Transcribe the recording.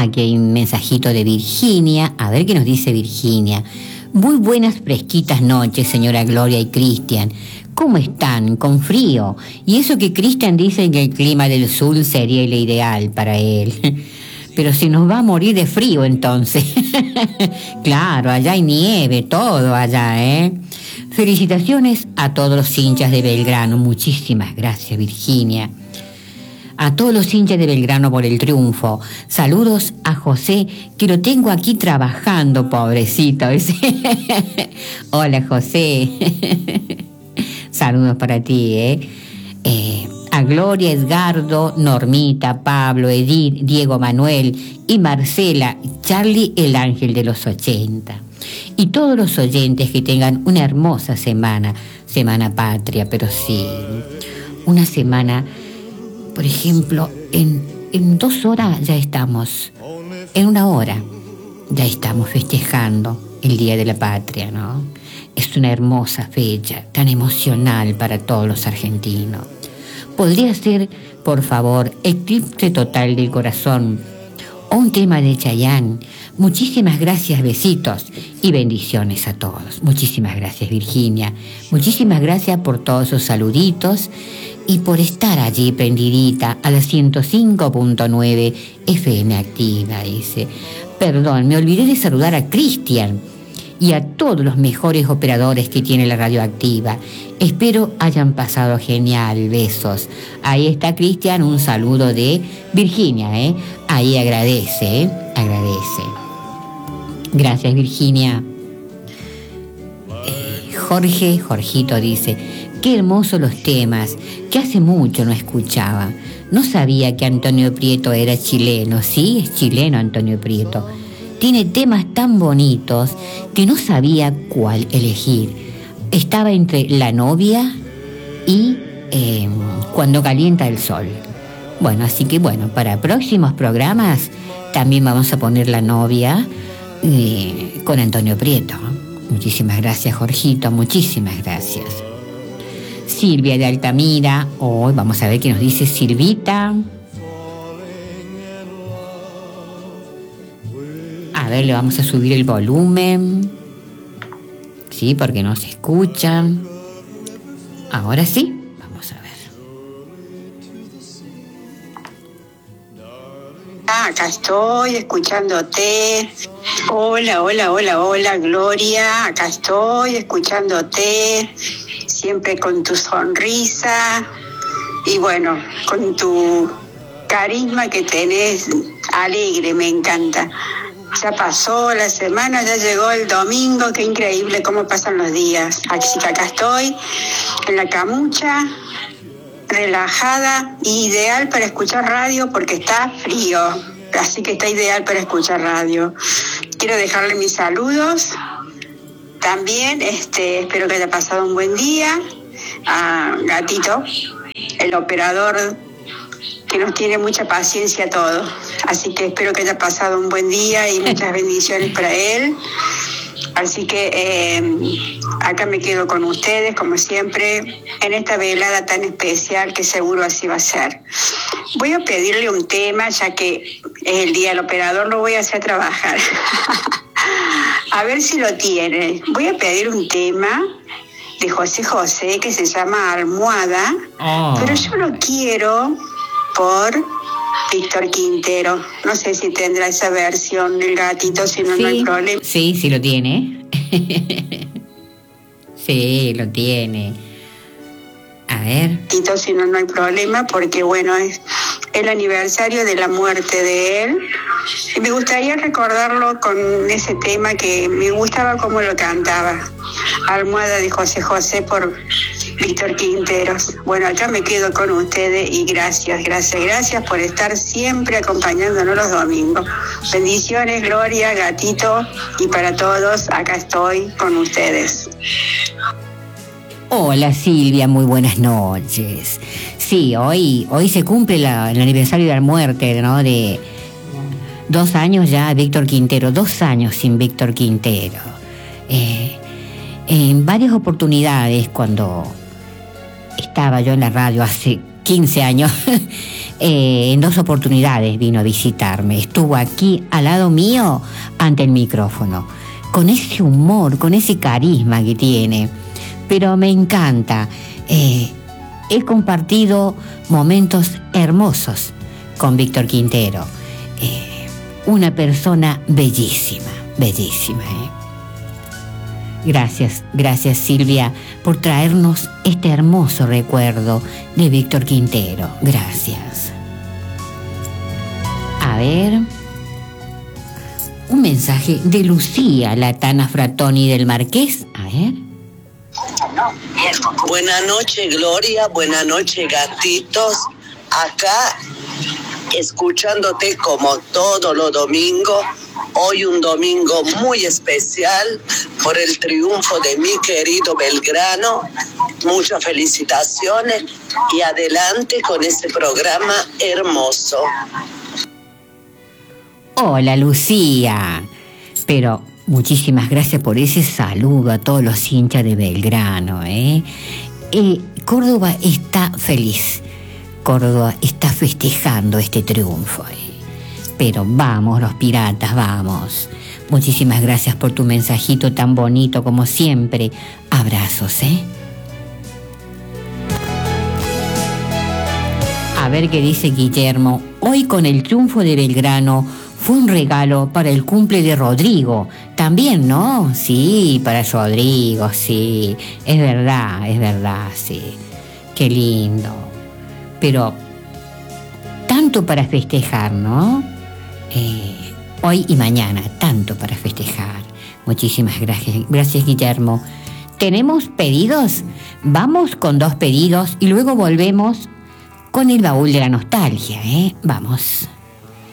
Aquí hay un mensajito de Virginia. A ver qué nos dice Virginia. Muy buenas fresquitas noches, señora Gloria y Cristian. ¿Cómo están? Con frío. Y eso que Cristian dice que el clima del sur sería el ideal para él. Pero si nos va a morir de frío entonces. Claro, allá hay nieve, todo allá, ¿eh? Felicitaciones a todos los hinchas de Belgrano. Muchísimas gracias, Virginia. A todos los hinchas de Belgrano por el triunfo. Saludos a José, que lo tengo aquí trabajando, pobrecito. Hola, José. Saludos para ti, a Gloria, Edgardo, Normita, Pablo, Edith, Diego Manuel y Marcela, Charlie, el ángel de los 80. Y todos los oyentes que tengan una hermosa semana patria, pero sí, una semana, por ejemplo, en 2 horas ya estamos, en 1 hora ya estamos festejando el Día de la Patria, ¿no? Es una hermosa fecha, tan emocional para todos los argentinos. Podría ser, por favor, Eclipse Total del Corazón o un tema de Chayanne. Muchísimas gracias, besitos y bendiciones a todos. Muchísimas gracias, Virginia. Muchísimas gracias por todos esos saluditos y por estar allí prendidita a la 105.9 FM Activa, dice. Perdón, me olvidé de saludar a Cristian y a todos los mejores operadores que tiene la radio activa. Espero hayan pasado genial, besos. Ahí está Cristian, un saludo de Virginia, Ahí agradece, agradece. Gracias, Virginia. Jorgito dice, qué hermosos los temas, que hace mucho no escuchaba. No sabía que Antonio Prieto era chileno. Sí, es chileno Antonio Prieto. Tiene temas tan bonitos que no sabía cuál elegir. Estaba entre La novia y Cuando calienta el sol. Bueno, así que bueno, para próximos programas también vamos a poner La novia con Antonio Prieto. Muchísimas gracias, Jorgito, muchísimas gracias. Silvia de Altamira, hoy vamos a ver qué nos dice Silvita. A ver, le vamos a subir el volumen. Sí, porque no se escucha. Ahora sí, vamos a ver. Acá estoy escuchándote. Hola, Gloria. Acá estoy escuchándote. Siempre con tu sonrisa y bueno, con tu carisma que tenés alegre, me encanta. Ya pasó la semana, ya llegó el domingo, qué increíble cómo pasan los días. Así que acá estoy, en la camucha, relajada, ideal para escuchar radio porque está frío. Así que está ideal para escuchar radio. Quiero dejarle mis saludos. También espero que haya pasado un buen día. A Gatito, el operador que nos tiene mucha paciencia a todos. Así que espero que haya pasado un buen día y muchas bendiciones para él. Así que acá me quedo con ustedes, como siempre, en esta velada tan especial que seguro así va a ser. Voy a pedirle un tema, ya que es el día del operador, lo voy a hacer trabajar. A ver si lo tiene. Voy a pedir un tema de José José que se llama Almohada, pero yo lo quiero por Víctor Quintero. No sé si tendrá esa versión el Gatito, si no, sí, no hay problema. Sí, sí lo tiene. Sí, lo tiene. A ver. Gatito, si no, no hay problema, porque bueno, es el aniversario de la muerte de él. Y me gustaría recordarlo con ese tema que me gustaba cómo lo cantaba. Almohada de José José por Víctor Quinteros. Bueno, acá me quedo con ustedes y gracias por estar siempre acompañándonos los domingos. Bendiciones, Gloria, Gatito, y para todos, acá estoy con ustedes. Hola Silvia, muy buenas noches. Sí, hoy se cumple el aniversario de la muerte, ¿no? De 2 años ya Víctor Quintero, 2 años sin Víctor Quintero. En varias oportunidades, cuando estaba yo en la radio hace 15 años, en 2 oportunidades vino a visitarme. Estuvo aquí al lado mío ante el micrófono, con ese humor, con ese carisma que tiene. Pero me encanta. He compartido momentos hermosos con Víctor Quintero. Una persona bellísima, bellísima. Gracias Silvia por traernos este hermoso recuerdo de Víctor Quintero. Gracias. A ver, un mensaje de Lucía Latana Fratoni del Marqués. A ver. Buenas noches, Gloria. Buenas noches, gatitos. Acá, escuchándote como todos los domingos. Hoy un domingo muy especial por el triunfo de mi querido Belgrano. Muchas felicitaciones y adelante con ese programa hermoso. Hola, Lucía. Pero muchísimas gracias por ese saludo a todos los hinchas de Belgrano. Córdoba está feliz. Córdoba está festejando este triunfo. Pero vamos, los piratas, vamos. Muchísimas gracias por tu mensajito tan bonito como siempre. Abrazos, A ver qué dice Guillermo. Hoy con el triunfo de Belgrano fue un regalo para el cumple de Rodrigo. También, ¿no? Sí, para Rodrigo, sí. Es verdad, sí. Qué lindo. Pero tanto para festejar, ¿no? Hoy y mañana, tanto para festejar. Muchísimas gracias Guillermo. ¿Tenemos pedidos? Vamos con 2 pedidos y luego volvemos con el baúl de la nostalgia, Vamos.